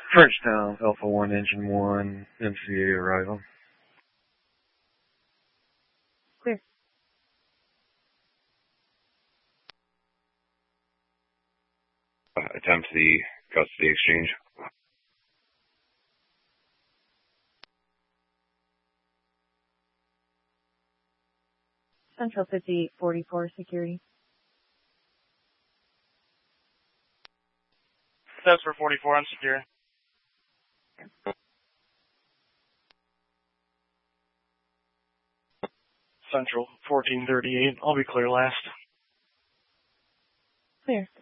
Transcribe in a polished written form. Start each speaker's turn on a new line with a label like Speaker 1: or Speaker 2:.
Speaker 1: Frenchtown, Alpha 1, Engine 1, MCA arrival.
Speaker 2: Clear.
Speaker 3: Attempt the custody exchange.
Speaker 2: Central 5844 security.
Speaker 4: Steps for 44 unsecure. Central 1438. I'll be clear last.
Speaker 2: Clear.